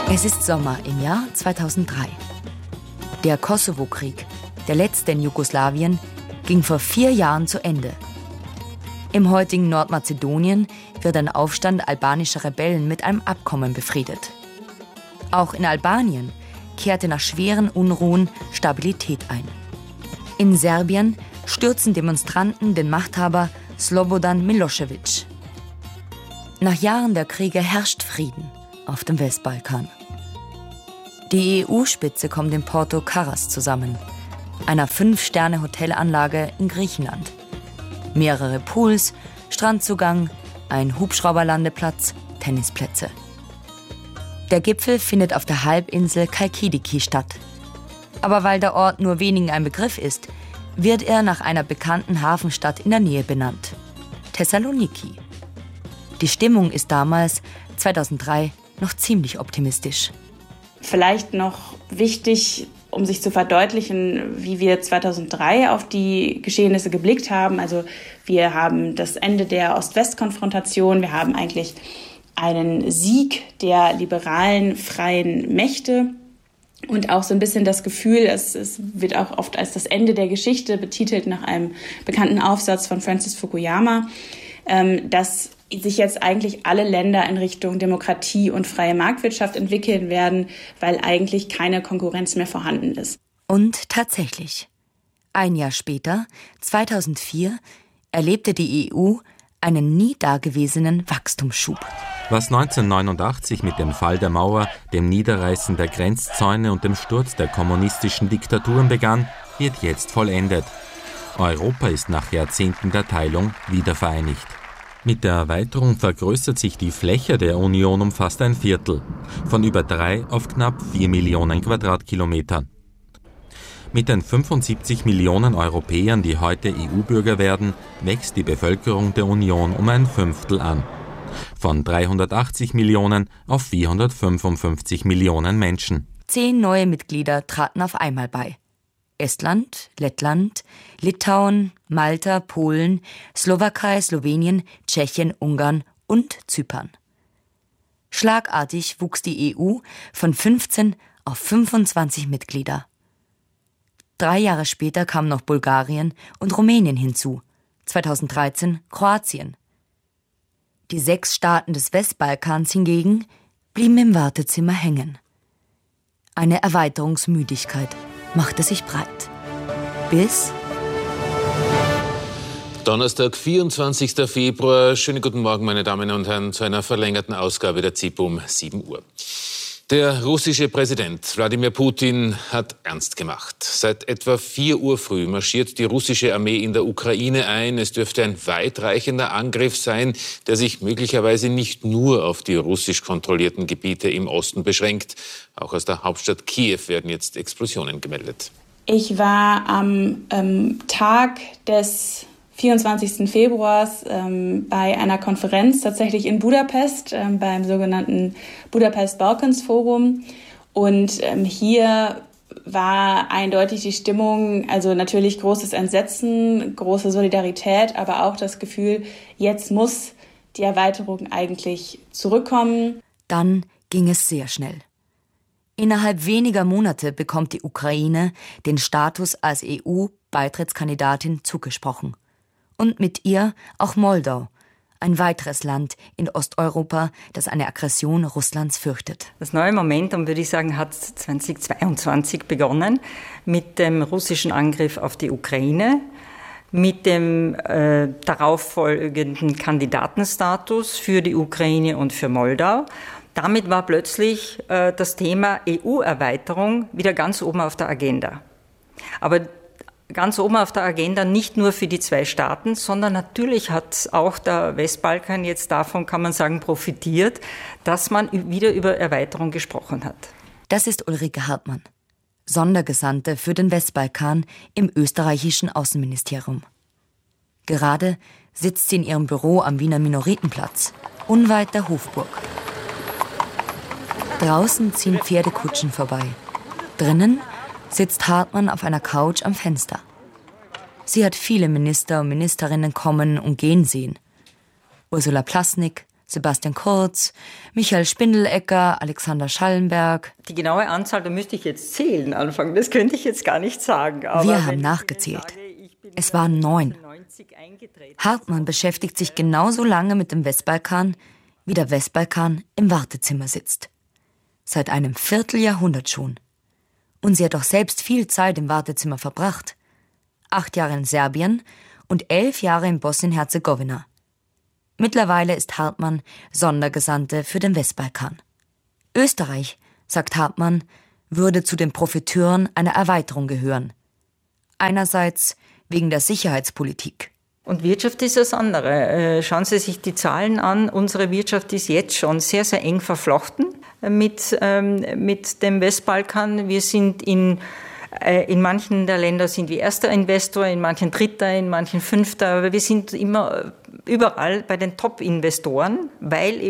Es ist Sommer im Jahr 2003. Der Kosovo-Krieg, der letzte in Jugoslawien, ging vor 4 Jahren zu Ende. Im heutigen Nordmazedonien wird ein Aufstand albanischer Rebellen mit einem Abkommen befriedet. Auch in Albanien kehrte nach schweren Unruhen Stabilität ein. In Serbien stürzen Demonstranten den Machthaber Slobodan Milošević. Nach Jahren der Kriege herrscht Frieden auf dem Westbalkan. Die EU-Spitze kommt in Porto Karas zusammen, einer 5-Sterne-Hotelanlage in Griechenland. Mehrere Pools, Strandzugang, ein Hubschrauberlandeplatz, Tennisplätze. Der Gipfel findet auf der Halbinsel Kalkidiki statt. Aber weil der Ort nur wenigen ein Begriff ist, wird er nach einer bekannten Hafenstadt in der Nähe benannt: Thessaloniki. Die Stimmung ist damals, 2003, noch ziemlich optimistisch. Vielleicht noch wichtig, um sich zu verdeutlichen, wie wir 2003 auf die Geschehnisse geblickt haben. Also wir haben das Ende der Ost-West-Konfrontation, wir haben eigentlich einen Sieg der liberalen, freien Mächte und auch so ein bisschen das Gefühl, es wird auch oft als das Ende der Geschichte betitelt nach einem bekannten Aufsatz von Francis Fukuyama, dass sich jetzt eigentlich alle Länder in Richtung Demokratie und freie Marktwirtschaft entwickeln werden, weil eigentlich keine Konkurrenz mehr vorhanden ist. Und tatsächlich. Ein Jahr später, 2004, erlebte die EU einen nie dagewesenen Wachstumsschub. Was 1989 mit dem Fall der Mauer, dem Niederreißen der Grenzzäune und dem Sturz der kommunistischen Diktaturen begann, wird jetzt vollendet. Europa ist nach Jahrzehnten der Teilung wiedervereinigt. Mit der Erweiterung vergrößert sich die Fläche der Union um fast ein Viertel, von über 3 auf knapp 4 Millionen Quadratkilometern. Mit den 75 Millionen Europäern, die heute EU-Bürger werden, wächst die Bevölkerung der Union um ein Fünftel an. Von 380 Millionen auf 455 Millionen Menschen. 10 neue Mitglieder traten auf einmal bei. Estland, Lettland, Litauen, Malta, Polen, Slowakei, Slowenien, Tschechien, Ungarn und Zypern. Schlagartig wuchs die EU von 15 auf 25 Mitglieder. 3 Jahre später kamen noch Bulgarien und Rumänien hinzu, 2013 Kroatien. Die 6 Staaten des Westbalkans hingegen blieben im Wartezimmer hängen. Eine Erweiterungsmüdigkeit machte sich breit. Bis Donnerstag, 24. Februar. Schönen guten Morgen, meine Damen und Herren, zu einer verlängerten Ausgabe der ZIP um 7 Uhr. Der russische Präsident Wladimir Putin hat ernst gemacht. Seit etwa 4 Uhr früh marschiert die russische Armee in der Ukraine ein. Es dürfte ein weitreichender Angriff sein, der sich möglicherweise nicht nur auf die russisch kontrollierten Gebiete im Osten beschränkt. Auch aus der Hauptstadt Kiew werden jetzt Explosionen gemeldet. Ich war am Tag des 24. Februars bei einer Konferenz tatsächlich in Budapest, beim sogenannten Budapest Balkans Forum. Und hier war eindeutig die Stimmung, also natürlich großes Entsetzen, große Solidarität, aber auch das Gefühl, jetzt muss die Erweiterung eigentlich zurückkommen. Dann ging es sehr schnell. Innerhalb weniger Monate bekommt die Ukraine den Status als EU-Beitrittskandidatin zugesprochen. Und mit ihr auch Moldau, ein weiteres Land in Osteuropa, das eine Aggression Russlands fürchtet. Das neue Momentum, würde ich sagen, hat 2022 begonnen mit dem russischen Angriff auf die Ukraine, mit dem darauffolgenden Kandidatenstatus für die Ukraine und für Moldau. Damit war plötzlich das Thema EU-Erweiterung wieder ganz oben auf der Agenda. Aber ganz oben auf der Agenda nicht nur für die 2 Staaten, sondern natürlich hat auch der Westbalkan jetzt davon, kann man sagen, profitiert, dass man wieder über Erweiterung gesprochen hat. Das ist Ulrike Hartmann, Sondergesandte für den Westbalkan im österreichischen Außenministerium. Gerade sitzt sie in ihrem Büro am Wiener Minoritenplatz, unweit der Hofburg. Draußen ziehen Pferdekutschen vorbei. Drinnen sitzt Hartmann auf einer Couch am Fenster. Sie hat viele Minister und Ministerinnen kommen und gehen sehen. Ursula Plasnik, Sebastian Kurz, Michael Spindelecker, Alexander Schallenberg. Die genaue Anzahl, da müsste ich jetzt zählen anfangen, das könnte ich jetzt gar nicht sagen. Aber wir haben nachgezählt. Es waren 9. Hartmann beschäftigt sich genauso lange mit dem Westbalkan, wie der Westbalkan im Wartezimmer sitzt. Seit einem Vierteljahrhundert schon. Und sie hat auch selbst viel Zeit im Wartezimmer verbracht. 8 Jahre in Serbien und 11 Jahre in Bosnien-Herzegowina. Mittlerweile ist Hartmann Sondergesandte für den Westbalkan. Österreich, sagt Hartmann, würde zu den Profiteuren einer Erweiterung gehören. Einerseits wegen der Sicherheitspolitik. Und Wirtschaft ist das andere. Schauen Sie sich die Zahlen an. Unsere Wirtschaft ist jetzt schon sehr, sehr eng verflochten mit dem Westbalkan. Wir sind in manchen der Länder sind wir erster Investor, in manchen dritter, in manchen fünfter. Aber wir sind immer überall bei den Top-Investoren, weil